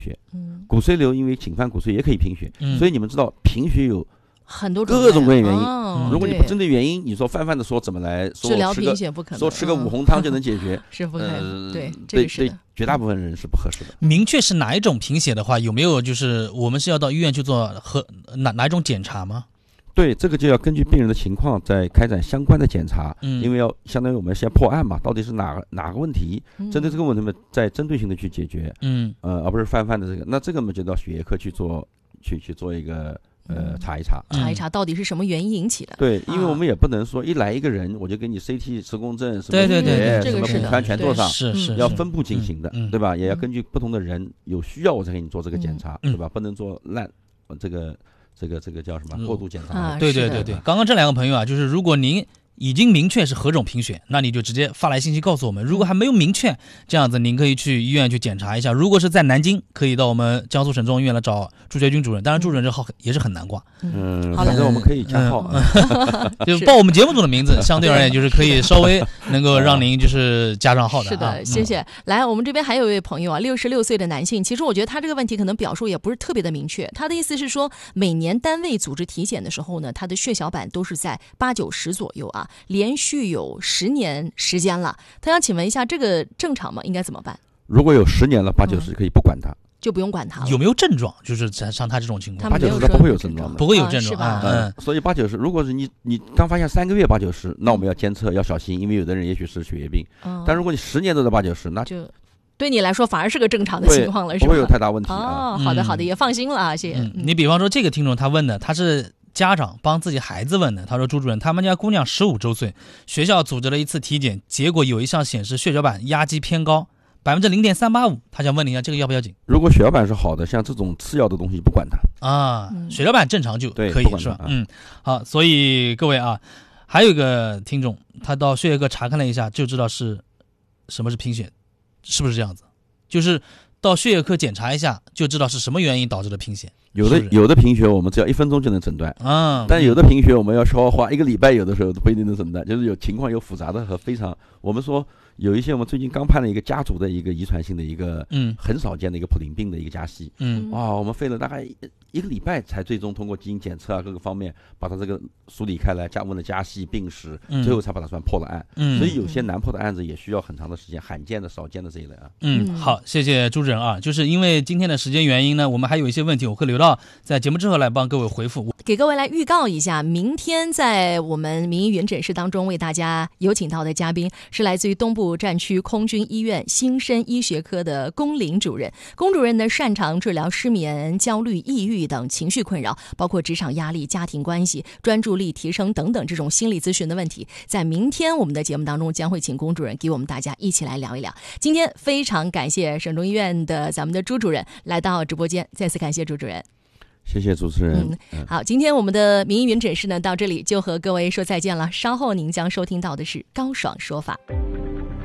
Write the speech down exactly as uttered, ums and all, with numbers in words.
血，嗯，骨髓瘤因为侵犯骨髓也可以贫血， 嗯、 所以你们知道贫血有很多各种各样原因。 哦、 如果你不针对原因，你说泛泛的说怎么来说治疗贫血不可能， 说吃个五红汤就能解决， 是不可能。 呃、 对， 对这个对，绝大部分人是不合适的。 明确是哪一种贫血的话，有没有就是我们是要到医院去做和哪哪一种检查吗？ 对，这个就要根据病人的情况再开展相关的检查， 嗯， 因为要相当于我们先破案嘛，到底是哪个哪个问题，嗯、针对这个问题嘛，再针对性的去解决， 嗯， 呃，而不是泛泛的这个，那这个嘛就到血液科去做，去去做一个呃查一查， 查一查到底是什么原因引起的。 对，因为我们也不能说一来一个人我就给你 C T 磁共振，什么对对对， 什么骨髋全做上， 是是要分步进行的， 嗯、 对吧？也要根据不同的人有需要我才给你做这个检查， 嗯、 对吧？不能做烂这个。这个这个叫什么过度检查？ 啊、 对对对对，刚刚这两个朋友啊，就是如果您已经明确是何种贫血，那你就直接发来信息告诉我们。如果还没有明确，这样子您可以去医院去检查一下。如果是在南京，可以到我们江苏省中医院来找朱学军主任。当然，朱主任这号也是很难挂。 嗯，反正我们可以加号， 嗯、就报我们节目组的名字，相对而言就是可以稍微能够让您就是加上号的、啊。 是的，谢谢。嗯、来，我们这边还有一位朋友啊，六十六岁的男性。其实我觉得他这个问题可能表述也不是特别的明确。他的意思是说，每年单位组织体检的时候呢，他的血小板都是在八九十左右啊，连续有十年时间了。他想请问一下，这个正常吗？应该怎么办？ 如果有十年了，八九十可以不管他。嗯， 就不用管他了。 有没有症状？就是像他这种情况， 八九十他不会有症状的， 不会有症状啊。 嗯，所以八九十，如果是你你刚发现三个月八九十，那我们要监测，要小心，因为有的人也许是血液病。嗯，但如果你十年都在八九十，那就对你来说反而是个正常的情况了，是吧？ 不会有太大问题啊。 哦，好的好的，也放心了啊，谢谢。 嗯，你比方说这个听众他问的，他是家长帮自己孩子问的，他说朱主任，他们家姑娘十五周岁，学校组织了一次体检，结果有一项显示血小板压积偏高。百分之零点三八五，他想问你一下，这个要不要紧？ 如果血小板是好的，像这种次要的东西不管它啊，血小板正常就可以是吧？ 啊、 嗯，好，所以各位啊，还有一个听众，他到血液科查看了一下，就知道是什么是贫血，是不是这样子？就是到血液科检查一下，就知道是什么原因导致的贫血。 有的有的贫血我们只要一分钟就能诊断啊， 但有的贫血我们要稍微花一个礼拜，有的时候都不一定能诊断，就是有情况有复杂的和非常，我们说。有一些我们最近刚判了一个家族的一个遗传性的一个嗯很少见的一个普林病的一个家系嗯哇、哦、我们费了大概一个礼拜才最终通过基因检测啊各个方面把它这个梳理开来，加问了家系病史、嗯、最后才把它算破了案嗯所以有些难破的案子也需要很长的时间，罕见的少见的这一类啊嗯好，谢谢朱主任啊，就是因为今天的时间原因呢，我们还有一些问题我会留到在节目之后来帮各位回复， 给各位来预告一下，明天在我们民医云诊室当中为大家有请到的嘉宾是来自于东部战区空军医院新生医学科的龚林主任。龚主任呢擅长治疗失眠、焦虑、抑郁等情绪困扰，包括职场压力、家庭关系、专注力提升等等这种心理咨询的问题。在明天我们的节目当中将会请龚主任给我们大家一起来聊一聊。今天非常感谢省中医院的咱们的朱主任来到直播间，再次感谢朱主任。 谢谢主持人、 嗯、好，今天我们的民医云诊室呢到这里就和各位说再见了，稍后您将收听到的是高爽说法。